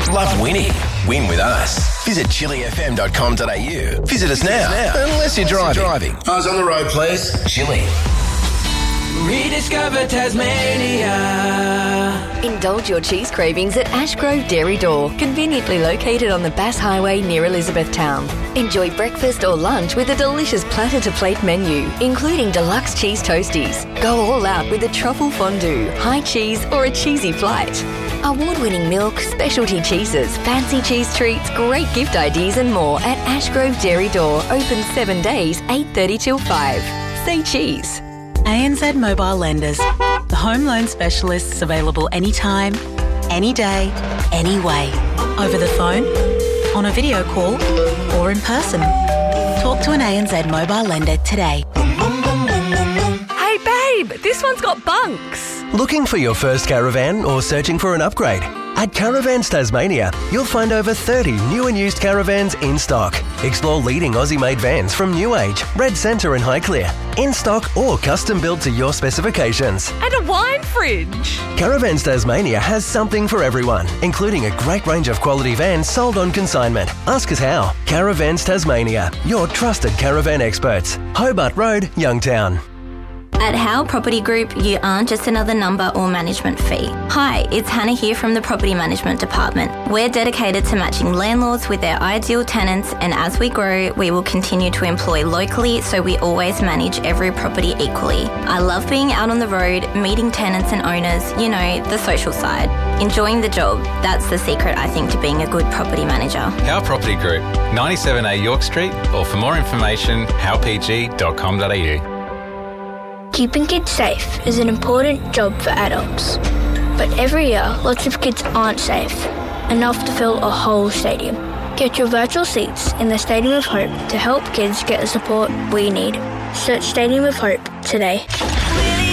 Love winning? Win with us. Visit chilifm.com.au. Visit us now. Unless you're driving. Eyes on the road, please. Chili. Rediscover Tasmania. Indulge your cheese cravings at Ashgrove Dairy Door, conveniently located on the Bass Highway near Elizabethtown. Enjoy breakfast or lunch with a delicious platter-to-plate menu, including deluxe cheese toasties. Go all out with a truffle fondue, high cheese or a cheesy flight. Award-winning milk, specialty cheeses, fancy cheese treats, great gift ideas and more at Ashgrove Dairy Door. Open 7 days, 8:30 till 5. Say cheese. ANZ Mobile Lenders, the home loan specialists available anytime, any day, any way. Over the phone, on a video call, or in person. Talk to an ANZ Mobile Lender today. Hey babe, this one's got bunks. Looking for your first caravan or searching for an upgrade? At Caravans Tasmania, you'll find over 30 new and used caravans in stock. Explore leading Aussie-made vans from New Age, Red Centre and Highclere, in stock or custom built to your specifications. And a wine fridge. Caravans Tasmania has something for everyone, including a great range of quality vans sold on consignment. Ask us how. Caravans Tasmania, your trusted caravan experts. Hobart Road, Youngtown. At Howe Property Group, you aren't just another number or management fee. Hi, it's Hannah here from the Property Management Department. We're dedicated to matching landlords with their ideal tenants, and as we grow, we will continue to employ locally so we always manage every property equally. I love being out on the road, meeting tenants and owners, you know, the social side. Enjoying the job, that's the secret, I think, to being a good property manager. Howe Property Group, 97A York Street, or for more information, howpg.com.au. Keeping kids safe is an important job for adults. But every year, lots of kids aren't safe, enough to fill a whole stadium. Get your virtual seats in the Stadium of Hope to help kids get the support we need. Search Stadium of Hope today.